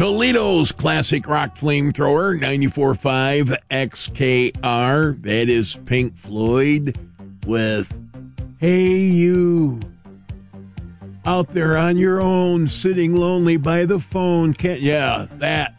Toledo's classic rock flamethrower, 94.5 XKR. That is Pink Floyd with Hey You. Out there on your own, sitting lonely by the phone. That.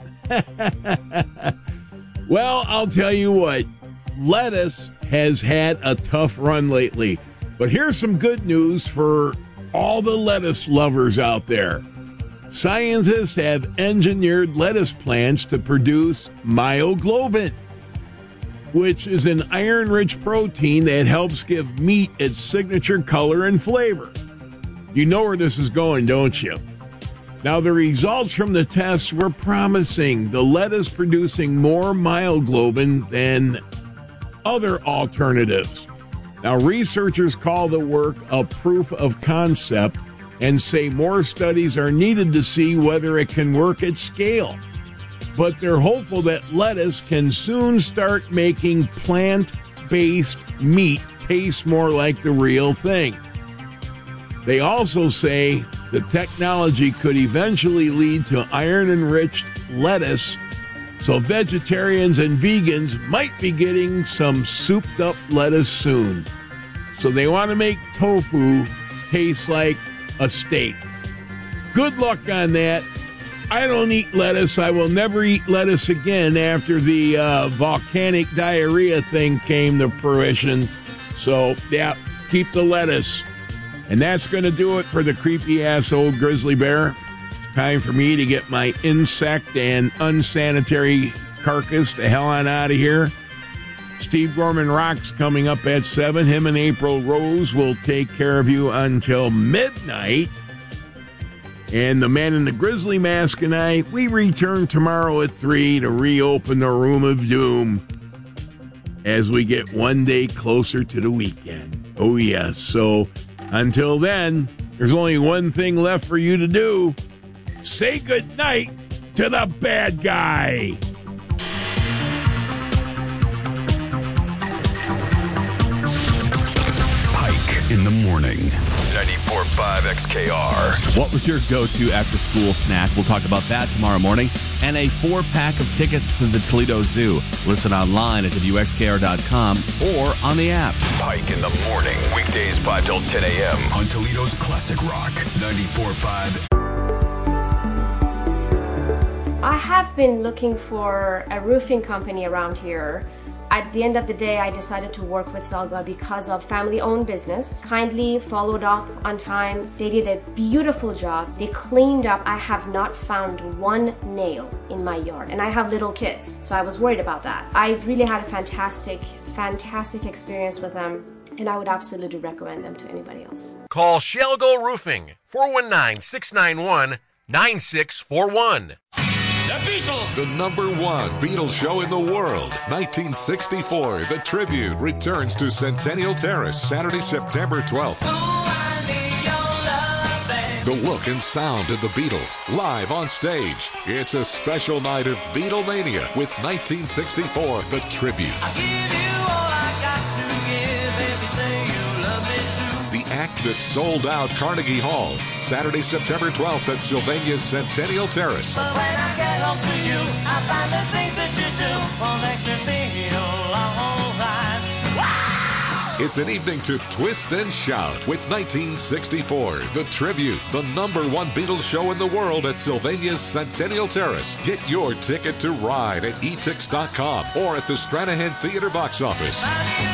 Well, I'll tell you what. Lettuce has had a tough run lately. But here's some good news for all the lettuce lovers out there. Scientists have engineered lettuce plants to produce myoglobin, which is an iron-rich protein that helps give meat its signature color and flavor. You know where this is going, don't you? Now, the results from the tests were promising, the lettuce producing more myoglobin than other alternatives. Now, researchers call the work a proof of concept and say more studies are needed to see whether it can work at scale. But they're hopeful that lettuce can soon start making plant-based meat taste more like the real thing. They also say the technology could eventually lead to iron-enriched lettuce, so vegetarians and vegans might be getting some souped-up lettuce soon. So they want to make tofu taste like a steak. Good luck on that. I don't eat lettuce. I will never eat lettuce again after the volcanic diarrhea thing came to fruition. So, yeah, keep the lettuce. And that's going to do it for the creepy-ass old grizzly bear. It's time for me to get my insect and unsanitary carcass the hell on out of here. Steve Gorman Rocks coming up at 7. Him and April Rose will take care of you until midnight. And the man in the grizzly mask and I, we return tomorrow at 3 to reopen the Room of Doom as we get one day closer to the weekend. Oh, yes. So until then, there's only one thing left for you to do. Say goodnight to the bad guy. In the morning. 94.5 XKR. What was your go-to after-school snack? We'll talk about that tomorrow morning. And a 4-pack of tickets to the Toledo Zoo. Listen online at WXKR.com or on the app. Pike in the morning. Weekdays 5 till 10 a.m. on Toledo's Classic Rock. 94.5. I have been looking for a roofing company around here. At the end of the day, I decided to work with Selga because of family-owned business. Kindly followed up on time. They did a beautiful job. They cleaned up. I have not found one nail in my yard. And I have little kids, so I was worried about that. I really had a fantastic experience with them, and I would absolutely recommend them to anybody else. Call Shelgo Roofing, 419-691-9641. The Beatles! The number one Beatles show in the world. 1964, The Tribute returns to Centennial Terrace, Saturday, September 12th. The look and sound of the Beatles, live on stage. It's a special night of Beatlemania with 1964, The Tribute. The act that sold out Carnegie Hall, Saturday, September 12th at Sylvania's Centennial Terrace. But when I get home to you, I find the things that you do will make me feel alright. Wow! It's an evening to twist and shout with 1964, The Tribute, the number one Beatles show in the world at Sylvania's Centennial Terrace. Get your ticket to ride at etix.com or at the Stranahan Theater box office.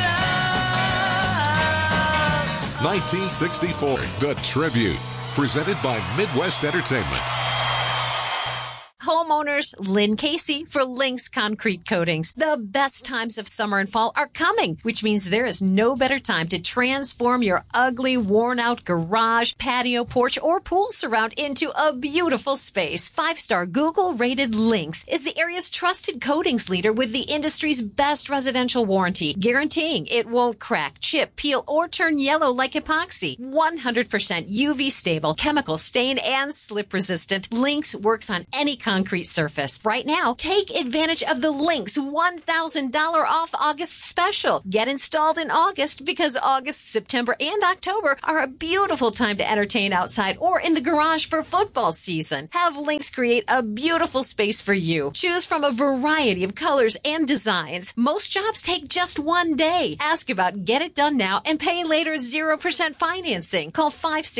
1964, The Tribute, presented by Midwest Entertainment. Homeowners, Lynn Casey for Lynx Concrete Coatings. The best times of summer and fall are coming, which means there is no better time to transform your ugly, worn-out garage, patio, porch, or pool surround into a beautiful space. 5-star Google-rated Lynx is the area's trusted coatings leader with the industry's best residential warranty, guaranteeing it won't crack, chip, peel, or turn yellow like epoxy. 100% UV stable, chemical stain, and slip resistant. Lynx works on any kind concrete surface. Right now, take advantage of the Lynx $1,000 off August special. Get installed in August because August, September, and October are a beautiful time to entertain outside or in the garage for football season. Have Lynx create a beautiful space for you. Choose from a variety of colors and designs. Most jobs take just one day. Ask about Get It Done Now and Pay Later 0% financing. Call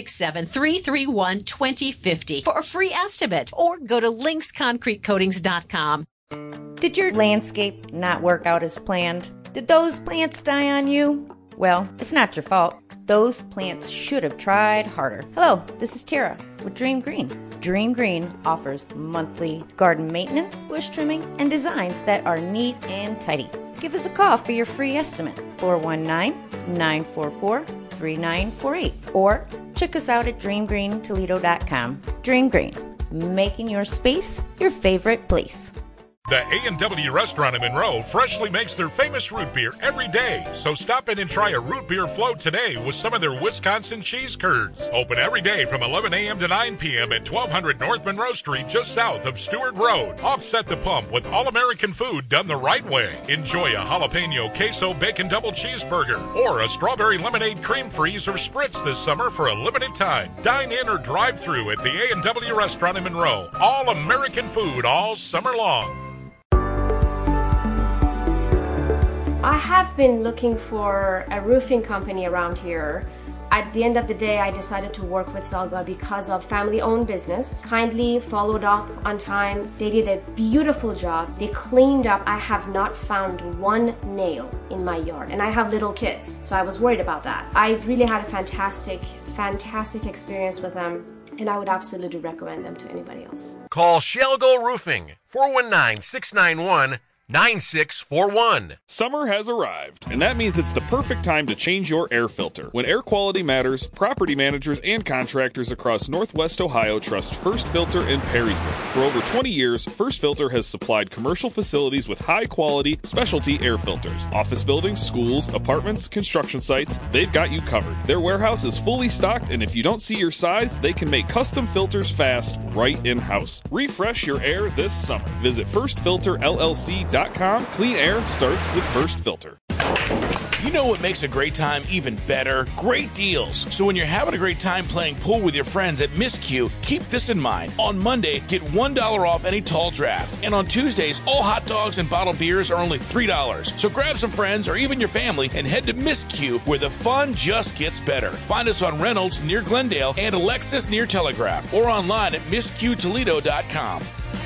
567-331-2050 for a free estimate or go to lynxconcretecoatings.com. Did your landscape not work out as planned? Did those plants die on you? Well, it's not your fault. Those plants should have tried harder. Hello, this is Tara with Dream Green. Dream Green offers monthly garden maintenance, bush trimming, and designs that are neat and tidy. Give us a call for your free estimate, 419-944-3948, or check us out at dreamgreentoledo.com. Dream Green, making your space your favorite place. The A&W restaurant in Monroe freshly makes their famous root beer every day. So stop in and try a root beer float today with some of their Wisconsin cheese curds. Open every day from 11 a.m. to 9 p.m. at 1200 North Monroe Street, just south of Stewart Road. Offset the pump with all-American food done the right way. Enjoy a jalapeno queso bacon double cheeseburger or a strawberry lemonade cream freeze or spritz this summer for a limited time. Dine in or drive through at the A&W restaurant in Monroe. All-American food all summer long. I have been looking for a roofing company around here. At the end of the day, I decided to work with Zelga because of family-owned business. Kindly followed up on time. They did a beautiful job. They cleaned up. I have not found one nail in my yard, and I have little kids, so I was worried about that. I really had a fantastic experience with them, and I would absolutely recommend them to anybody else. Call Shelgo Roofing, 419-691-9641. Summer has arrived, and that means it's the perfect time to change your air filter. When air quality matters, property managers and contractors across Northwest Ohio trust First Filter in Perrysburg. For over 20 years, First Filter has supplied commercial facilities with high-quality, specialty air filters. Office buildings, schools, apartments, construction sites, they've got you covered. Their warehouse is fully stocked, and if you don't see your size, they can make custom filters fast, right in-house. Refresh your air this summer. Visit firstfilterllc.com. Clean air starts with First Filter. You know what makes a great time even better? Great deals. So when you're having a great time playing pool with your friends at Miscue, keep this in mind. On Monday, get $1 off any tall draft. And on Tuesdays, all hot dogs and bottled beers are only $3. So grab some friends or even your family and head to Miscue, where the fun just gets better. Find us on Reynolds near Glendale and Alexis near Telegraph, or online at MiscueToledo.com.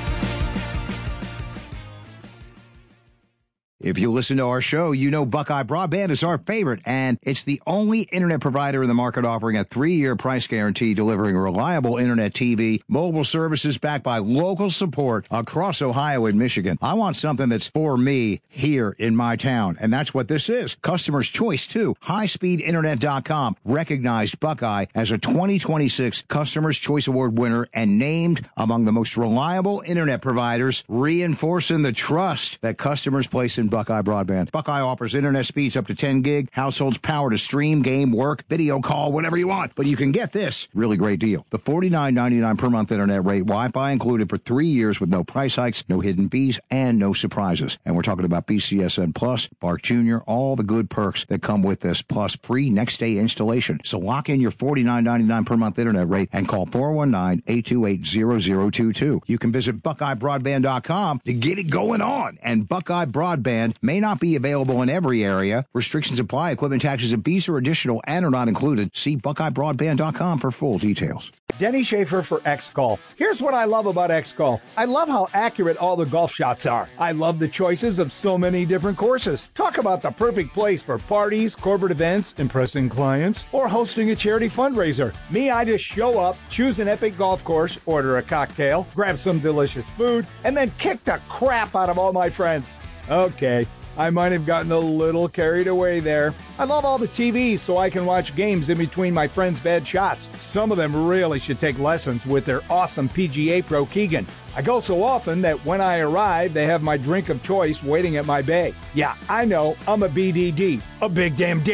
If you listen to our show, you know Buckeye Broadband is our favorite, and it's the only internet provider in the market offering a 3-year price guarantee, delivering reliable internet, TV, mobile services backed by local support across Ohio and Michigan. I want something that's for me here in my town, and that's what this is. Customer's choice, too. HighSpeedInternet.com recognized Buckeye as a 2026 Customer's Choice Award winner and named among the most reliable internet providers, reinforcing the trust that customers place in Buckeye Broadband. Buckeye offers internet speeds up to 10 gig, households power to stream, game, work, video call, whatever you want. But you can get this really great deal. The $49.99 per month internet rate, Wi-Fi included for 3 years with no price hikes, no hidden fees, and no surprises. And we're talking about BCSN Plus, Bark Jr., all the good perks that come with this, plus free next-day installation. So lock in your $49.99 per month internet rate and call 419-828-0022. You can visit BuckeyeBroadband.com to get it going on. And Buckeye Broadband may not be available in every area. Restrictions apply. Equipment, taxes, and fees are additional and are not included. See BuckeyeBroadband.com for full details. Denny Schaefer for X Golf. Here's what I love about X Golf. I love how accurate all the golf shots are. I love the choices of so many different courses. Talk about the perfect place for parties, corporate events, impressing clients, or hosting a charity fundraiser. Me, I just show up, choose an epic golf course, order a cocktail, grab some delicious food, and then kick the crap out of all my friends. Okay, I might have gotten a little carried away there. I love all the TVs so I can watch games in between my friends' bad shots. Some of them really should take lessons with their awesome PGA Pro Keegan. I go so often that when I arrive, they have my drink of choice waiting at my bay. Yeah, I know, I'm a BDD, a big damn deal.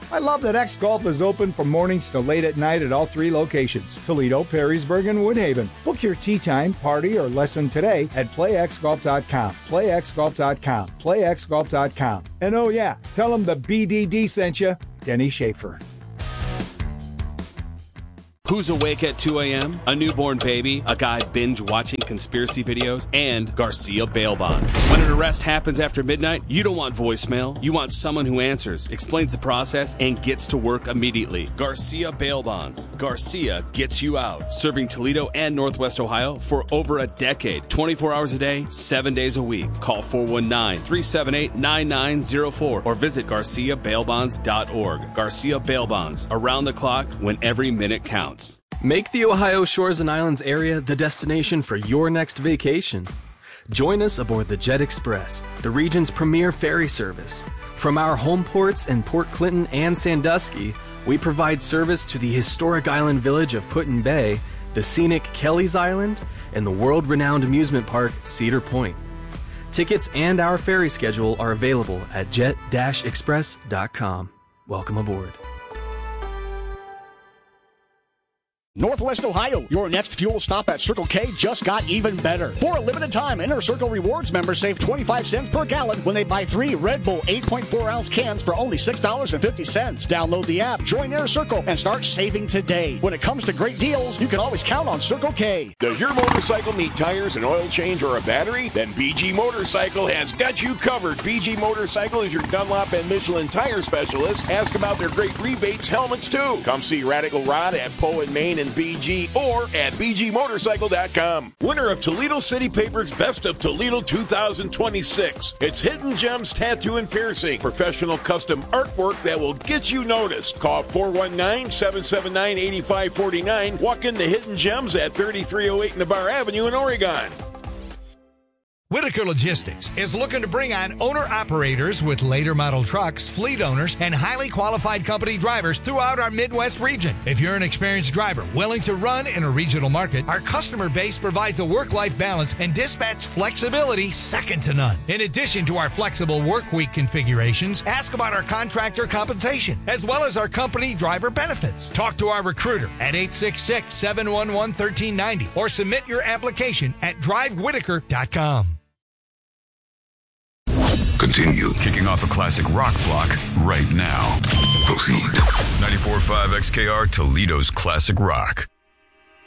I love that X Golf is open from mornings till late at night at all 3 locations, Toledo, Perrysburg, and Woodhaven. Book your tee time, party, or lesson today at playxgolf.com. Playxgolf.com. Playxgolf.com. And oh yeah, tell them the BDD sent you, Denny Schaefer. Who's awake at 2 a.m.? A newborn baby, a guy binge-watching conspiracy videos, and Garcia bail bonds. When an arrest happens after midnight, you don't want voicemail. You want someone who answers, explains the process, and gets to work immediately. Garcia bail bonds. Garcia gets you out. Serving Toledo and Northwest Ohio for over a decade. 24 hours a day, 7 days a week. Call 419-378-9904 or visit GarciaBailBonds.org. Garcia Bail Bonds. Around the clock when every minute counts. Make the Ohio Shores and Islands area the destination for your next vacation. Join us aboard the Jet Express, the region's premier ferry service. From our home ports in Port Clinton and Sandusky, we provide service to the historic island village of Put-in-Bay, the scenic Kelly's Island, and the world-renowned amusement park Cedar Point. Tickets and our ferry schedule are available at jet-express.com. Welcome aboard. Northwest Ohio, your next fuel stop at Circle K just got even better. For a limited time, Inner Circle Rewards members save 25 cents per gallon when they buy 3 Red Bull 8.4-ounce cans for only $6.50. Download the app, join Inner Circle, and start saving today. When it comes to great deals, you can always count on Circle K. Does your motorcycle need tires, an oil change, or a battery? Then BG Motorcycle has got you covered. BG Motorcycle is your Dunlop and Michelin tire specialist. Ask about their great rebates, helmets, too. Come see Radical Rod at Poe and Main and BG or at bgmotorcycle.com. Winner of Toledo City Paper's Best of Toledo 2026. It's Hidden Gems Tattoo and Piercing. Professional custom artwork that will get you noticed. Call 419-779-8549. Walk into Hidden Gems at 3308 Navarre Avenue in Oregon. Whitaker Logistics is looking to bring on owner-operators with later model trucks, fleet owners, and highly qualified company drivers throughout our Midwest region. If you're an experienced driver willing to run in a regional market, our customer base provides a work-life balance and dispatch flexibility second to none. In addition to our flexible work week configurations, ask about our contractor compensation, as well as our company driver benefits. Talk to our recruiter at 866-711-1390 or submit your application at drivewhitaker.com. Continue. Kicking off a classic rock block right now. Proceed. 94.5 XKR, Toledo's classic rock.